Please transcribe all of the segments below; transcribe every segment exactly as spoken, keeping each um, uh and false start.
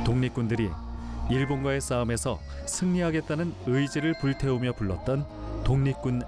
독립군들이 일본과의 싸움에서 승리하겠다는 의지를 불태우며 불렀던 독립군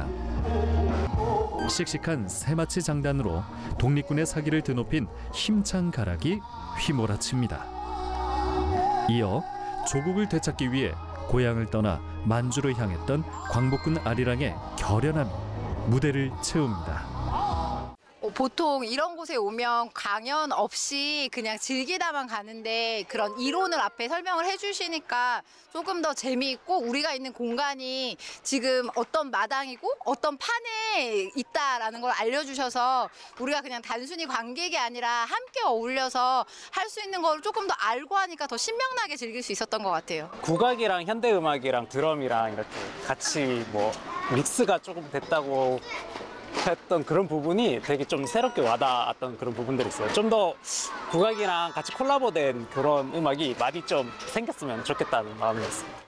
아리랑. 씩씩한 새마치 장단으로 독립군의 사기를 드높인 힘찬 가락이 휘몰아칩니다. 이어 조국을 되찾기 위해 고향을 떠나 만주를 향했던 광복군 아리랑의 결연함이 무대를 채웁니다. 보통 이런 곳에 오면 강연 없이 그냥 즐기다만 가는데 그런 이론을 앞에 설명을 해주시니까 조금 더 재미있고 우리가 있는 공간이 지금 어떤 마당이고 어떤 판에 있다라는 걸 알려주셔서 우리가 그냥 단순히 관객이 아니라 함께 어울려서 할 수 있는 걸 조금 더 알고 하니까 더 신명나게 즐길 수 있었던 것 같아요. 국악이랑 현대음악이랑 드럼이랑 이렇게 같이 뭐 믹스가 조금 됐다고 했던 그런 부분이 되게 좀 새롭게 와닿았던 그런 부분들이 있어요. 좀 더 국악이랑 같이 콜라보된 그런 음악이 많이 좀 생겼으면 좋겠다는 마음이었습니다.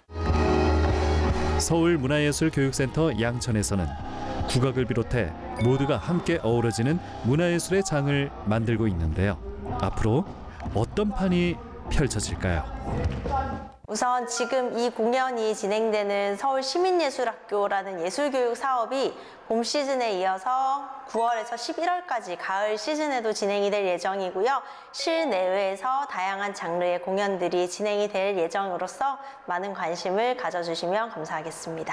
서울문화예술교육센터 양천에서는 국악을 비롯해 모두가 함께 어우러지는 문화예술의 장을 만들고 있는데요. 앞으로 어떤 판이 펼쳐질까요? 우선 지금 이 공연이 진행되는 서울시민예술학교라는 예술교육 사업이 봄 시즌에 이어서 구월에서 십일월까지 가을 시즌에도 진행이 될 예정이고요. 실내외에서 다양한 장르의 공연들이 진행이 될 예정으로서 많은 관심을 가져주시면 감사하겠습니다.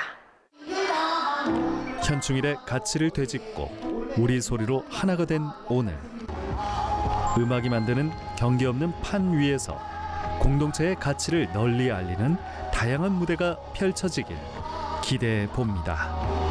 현충일의 가치를 되짚고 우리 소리로 하나가 된 오늘. 음악이 만드는 경계 없는 판 위에서 공동체의 가치를 널리 알리는 다양한 무대가 펼쳐지길 기대해 봅니다.